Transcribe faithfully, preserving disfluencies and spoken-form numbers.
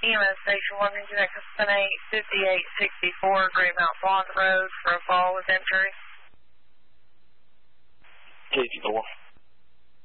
E M S Station one, Engine X seven eight, fifty-eight sixty-four, Great Mount Blonde Road for a fall with injury.